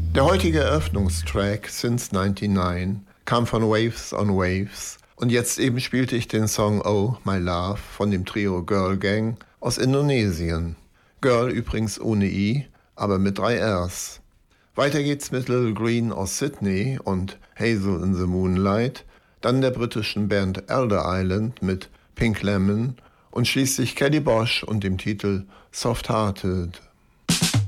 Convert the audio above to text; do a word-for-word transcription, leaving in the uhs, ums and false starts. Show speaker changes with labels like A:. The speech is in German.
A: Der heutige Eröffnungstrack Since neunundneunzig kam von Waves on Waves und jetzt eben spielte ich den Song Oh My Love von dem Trio Girl Gang aus Indonesien. Girl übrigens ohne I, aber mit drei Rs. Weiter geht's mit Little Green aus Sydney und Hazel in the Moonlight, dann der britischen Band Elder Island mit Pink Lemon und schließlich Kelly Bosch und dem Titel Soft Hearted.